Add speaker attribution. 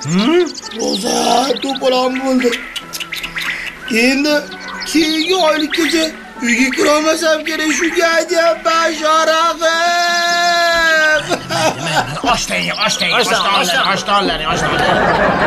Speaker 1: rosa to'polon bo'ldi. Endi keyingi oylikgacha uyga kirolmasam kerak, shunga aytyapman Sharafim.
Speaker 2: Osh taying.